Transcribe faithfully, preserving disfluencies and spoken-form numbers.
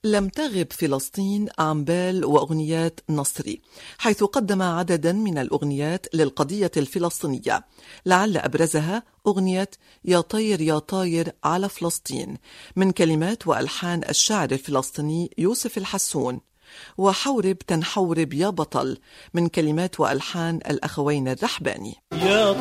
لم تغب فلسطين عن بال وأغنيات نصري، حيث قدم عددا من الأغنيات للقضية الفلسطينية، لعل أبرزها أغنية يا طير يا طاير على فلسطين من كلمات وألحان الشاعر الفلسطيني يوسف الحسون، وحورب تنحورب يا بطل من كلمات وألحان الأخوين الرحباني. يا